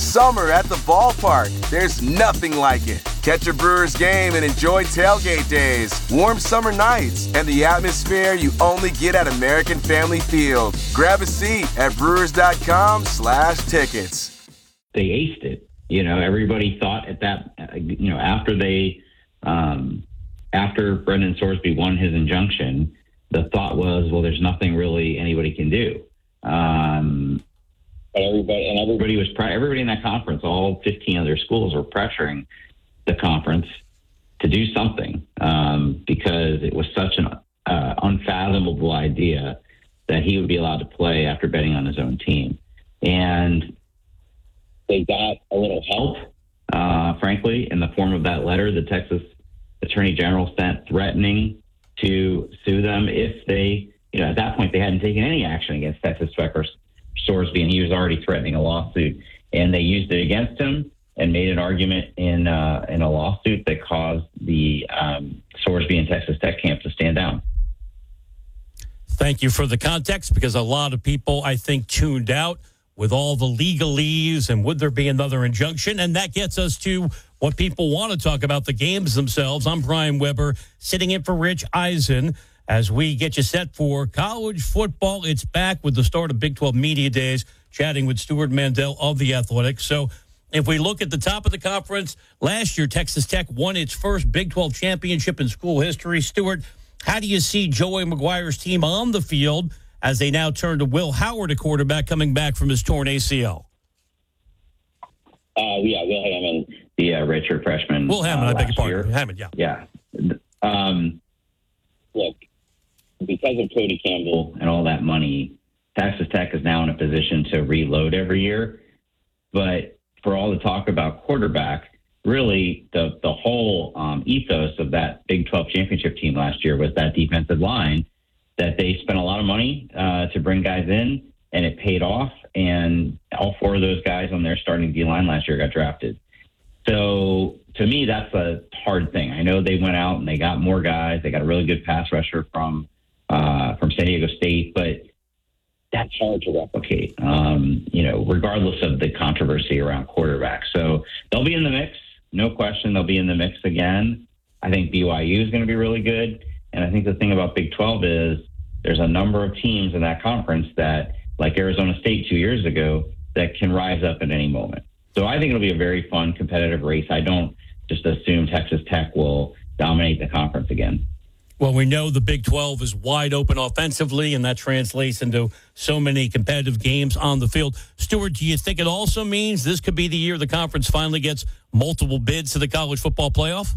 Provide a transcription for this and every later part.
summer at the ballpark. There's nothing like it. Catch a Brewers game and enjoy tailgate days, warm summer nights, and the atmosphere you only get at American Family Field. Grab a seat at brewers.com/tickets. They aced it. Everybody thought at that, after Brendan Sorsby won his injunction, the thought was, well, there's nothing really anybody can do. But everybody in that conference, all 15 other schools were pressuring the conference to do something because it was such an unfathomable idea that he would be allowed to play after betting on his own team. And they got a little help, frankly, in the form of that letter the Texas Attorney General sent threatening to sue them if they, at that point, they hadn't taken any action against Texas Tech or Sorsby, and he was already threatening a lawsuit. And they used it against him and made an argument in a lawsuit that caused the Sorsby and Texas Tech camp to stand down. Thank you for the context, because a lot of people, I think, tuned out with all the legalese and would there be another injunction? And that gets us to what people want to talk about, the games themselves. I'm Brian Weber, sitting in for Rich Eisen as we get you set for college football. It's back with the start of Big 12 Media Days, chatting with Stewart Mandel of The Athletic. So if we look at the top of the conference, last year Texas Tech won its first Big 12 championship in school history. Stewart, how do you see Joey McGuire's team on the field as they now turn to Will Howard, a quarterback, coming back from his torn ACL? Will Hammond, the redshirt freshman. Will Hammond, I beg your pardon. Hammond, yeah. Yeah. Look, because of Cody Campbell and all that money, Texas Tech is now in a position to reload every year. But for all the talk about quarterback, really the whole ethos of that Big 12 championship team last year was that defensive line, that they spent a lot of money to bring guys in, and it paid off. And all four of those guys on their starting D-line last year got drafted. So to me, that's a hard thing. I know they went out and they got more guys. They got a really good pass rusher from San Diego State, but that's hard to replicate, regardless of the controversy around quarterback. So they'll be in the mix. No question, they'll be in the mix again. I think BYU is going to be really good. And I think the thing about Big 12 is there's a number of teams in that conference that, like Arizona State 2 years ago, that can rise up at any moment. So I think it'll be a very fun, competitive race. I don't just assume Texas Tech will dominate the conference again. Well, we know the Big 12 is wide open offensively, and that translates into so many competitive games on the field. Stewart, do you think it also means this could be the year the conference finally gets multiple bids to the college football playoff?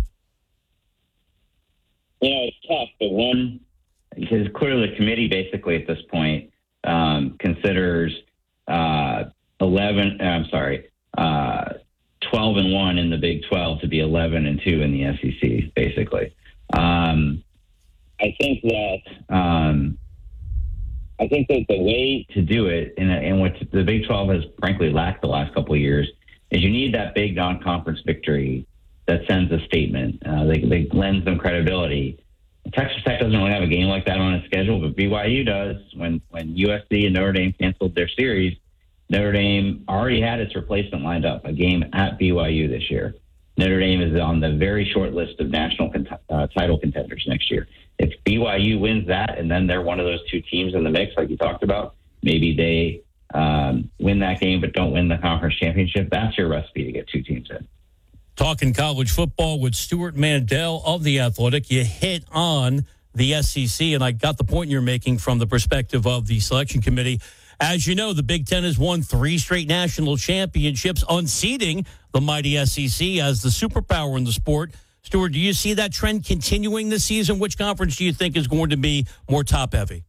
It's tough, but because clearly the committee basically at this point considers 12-1 in the Big 12 to be 11-2 in the SEC, basically. I think that the way to do it, and what the Big 12 has frankly lacked the last couple of years, is you need that big non-conference victory that sends a statement. They lends them credibility. Texas Tech doesn't really have a game like that on its schedule, but BYU does. When USC and Notre Dame canceled their series, Notre Dame already had its replacement lined up, a game at BYU this year. Notre Dame is on the very short list of national title contenders next year. If BYU wins that, and then they're one of those two teams in the mix, like you talked about, maybe they win that game but don't win the conference championship, that's your recipe to get two teams in. Talking college football with Stewart Mandel of The Athletic, you hit on the SEC, and I got the point you're making from the perspective of the selection committee. As you know, the Big Ten has won 3 straight national championships, unseating the mighty SEC as the superpower in the sport. Stewart, do you see that trend continuing this season? Which conference do you think is going to be more top-heavy?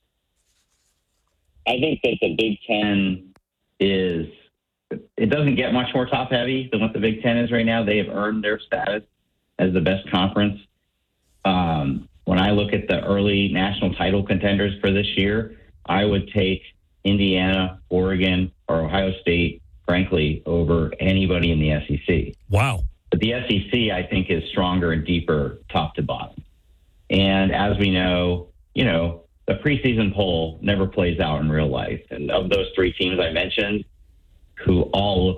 I think that the Big Ten it doesn't get much more top-heavy than what the Big Ten is right now. They have earned their status as the best conference. When I look at the early national title contenders for this year, I would take Indiana, Oregon, or Ohio State, frankly, over anybody in the SEC. Wow. But the SEC, I think, is stronger and deeper top to bottom. And as we know, the preseason poll never plays out in real life. And of those 3 teams I mentioned, who all look